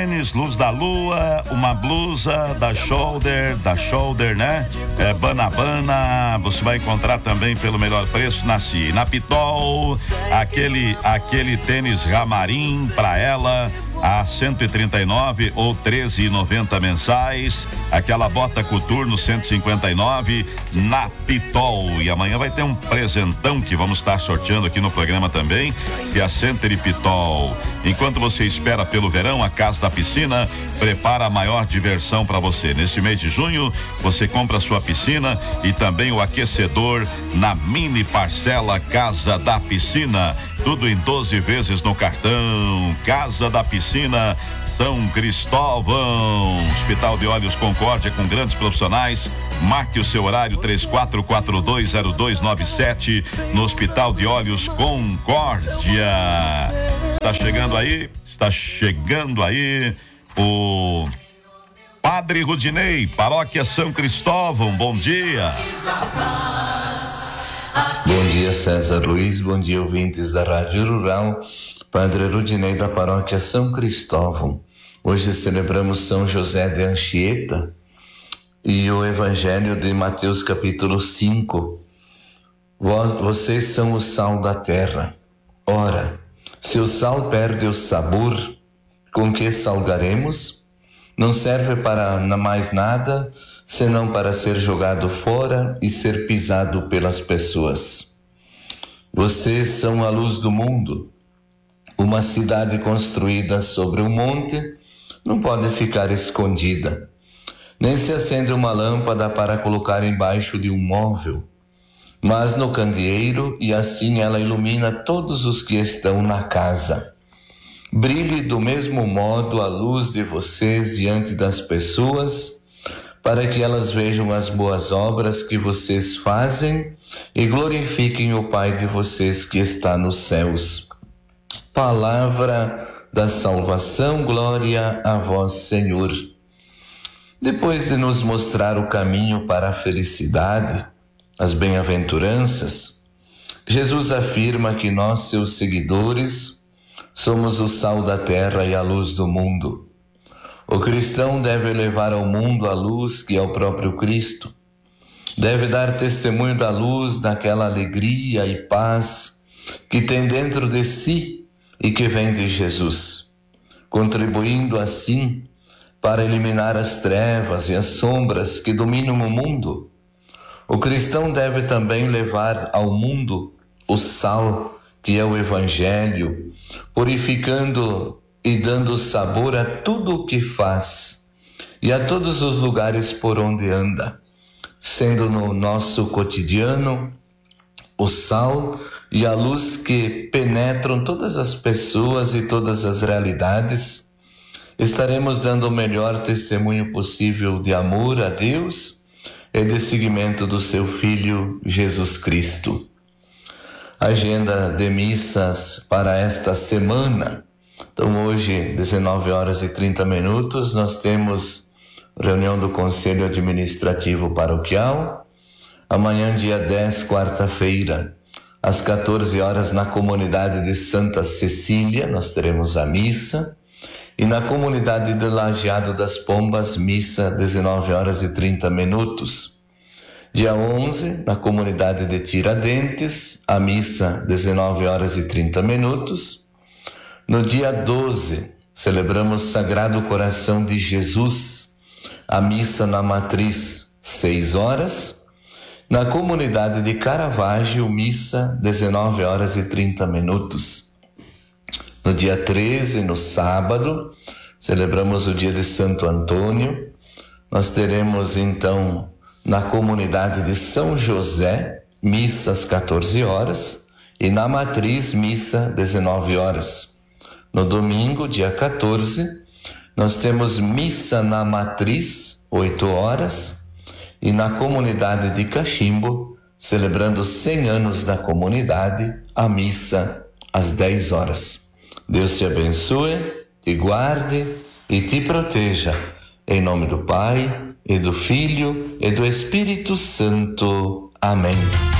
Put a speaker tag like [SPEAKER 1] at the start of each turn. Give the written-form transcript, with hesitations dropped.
[SPEAKER 1] tênis, luz da lua, uma blusa da Shoulder, né? Banabana, você vai encontrar também pelo melhor preço na CIA. Na Pitol, aquele tênis Ramarim pra ela, a 139 ou 13,90 mensais. Aquela bota Coturno 159 na Pitol. E amanhã vai ter um presentão que vamos estar sorteando aqui no programa também, que é a Center e Pitol. Enquanto você espera pelo verão, a Casa da Piscina prepara a maior diversão para você. Neste mês de junho, você compra a sua piscina e também o aquecedor na mini parcela Casa da Piscina. Tudo em 12 vezes no cartão. Casa da Piscina São Cristóvão. Hospital de Olhos Concórdia, com grandes profissionais. Marque o seu horário 34420297 no Hospital de Olhos Concórdia. Está chegando aí o Padre Rudinei, Paróquia São Cristóvão. Bom dia.
[SPEAKER 2] Bom dia, César Luiz, bom dia, ouvintes da Rádio Rural. Padre Rudinei da Paróquia São Cristóvão. Hoje celebramos São José de Anchieta e o Evangelho de Mateus capítulo 5. Vocês são o sal da terra. Ora, se o sal perde o sabor, com que salgaremos? Não serve para mais nada, senão para ser jogado fora e ser pisado pelas pessoas. Vocês são a luz do mundo. Uma cidade construída sobre um monte não pode ficar escondida, nem se acende uma lâmpada para colocar embaixo de um móvel, mas no candeeiro, e assim ela ilumina todos os que estão na casa. Brilhe do mesmo modo a luz de vocês diante das pessoas, para que elas vejam as boas obras que vocês fazem e glorifiquem o Pai de vocês que está nos céus. Palavra da salvação, glória a vós, Senhor. Depois de nos mostrar o caminho para a felicidade, as bem-aventuranças, Jesus afirma que nós, seus seguidores, somos o sal da terra e a luz do mundo. O cristão deve levar ao mundo a luz que é o próprio Cristo. Deve dar testemunho da luz, daquela alegria e paz que tem dentro de si e que vem de Jesus, contribuindo assim para eliminar as trevas e as sombras que dominam o mundo. O cristão deve também levar ao mundo o sal, que é o Evangelho, purificando e dando sabor a tudo o que faz e a todos os lugares por onde anda, sendo no nosso cotidiano o sal e a luz que penetram todas as pessoas e todas as realidades. Estaremos dando o melhor testemunho possível de amor a Deus e de seguimento do seu Filho Jesus Cristo. Agenda de missas para esta semana. Então hoje, 19h30, nós temos reunião do Conselho Administrativo Paroquial. Amanhã, dia 10, quarta-feira, às 14 horas, na comunidade de Santa Cecília, nós teremos a missa. E na comunidade de Lajeado das Pombas, missa 19h30. Dia 11, na comunidade de Tiradentes, a missa 19h30. No dia 12, celebramos Sagrado Coração de Jesus, a missa na Matriz 6 horas. Na comunidade de Caravaggio, missa 19h30. No dia 13, no sábado, celebramos o dia de Santo Antônio. Nós teremos então na comunidade de São José, missa às 14 horas, e na Matriz, missa 19 horas. No domingo, dia 14, nós temos missa na Matriz, 8 horas, e na comunidade de Cachimbo, celebrando 100 anos da comunidade, a missa às 10 horas. Deus te abençoe, te guarde e te proteja. Em nome do Pai, e do Filho, e do Espírito Santo. Amém.